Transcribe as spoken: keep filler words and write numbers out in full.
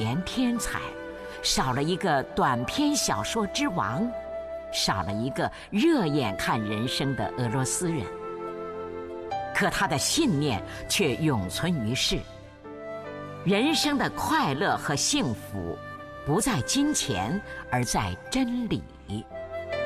言天才，少了一个短篇小说之王，少了一个热眼看人生的俄罗斯人。可他的信念却永存于世。人生的快乐和幸福，不在金钱，而在真理。